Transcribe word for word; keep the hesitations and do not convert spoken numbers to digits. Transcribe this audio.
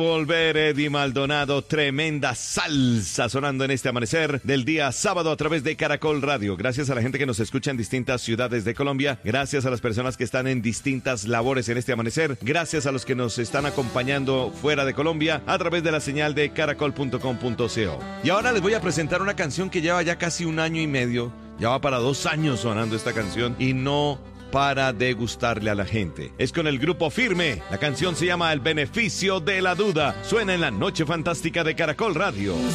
Volver Eddie Maldonado, tremenda salsa sonando en este amanecer del día sábado a través de Caracol Radio. Gracias a la gente que nos escucha en distintas ciudades de Colombia, gracias a las personas que están en distintas labores en este amanecer, gracias a los que nos están acompañando fuera de Colombia a través de la señal de caracol punto com punto co. Y ahora les voy a presentar una canción que lleva ya casi un año y medio, ya va para dos años sonando esta canción y no para de gustarle a la gente. Es con el grupo Firme. La canción se llama El Beneficio de la Duda. Suena en la Noche Fantástica de Caracol Radio.